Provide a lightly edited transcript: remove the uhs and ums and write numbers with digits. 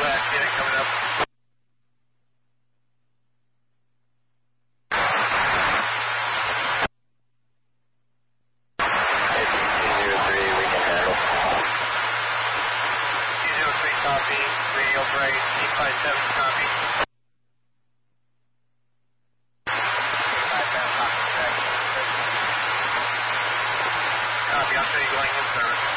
West, unit coming up. Copy, radio break, 857 copy. 857 copy, check. Copy, I'll show you going in service.